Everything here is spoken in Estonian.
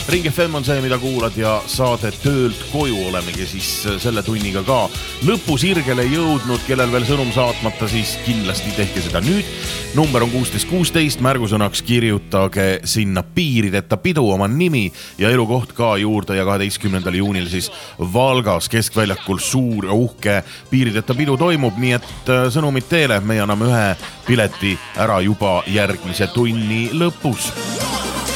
Ring FM on see, mida kuulad ja saade Töölt koju olemegi siis selle tunniga ka lõpusirgele jõudnud. Kellel veel sõnum saatmata, siis kindlasti tehke seda nüüd. Number on 1616, märgusõnaks kirjutage sinna Piirideta pidu oma nimi ja elukoht ka juurde ja 12. juunil siis Valgas keskväljakul suur ja uhke Piirideta pidu toimub, nii et sõnumid teele, me anname ühe pileti ära juba järgmise tunni lõpus.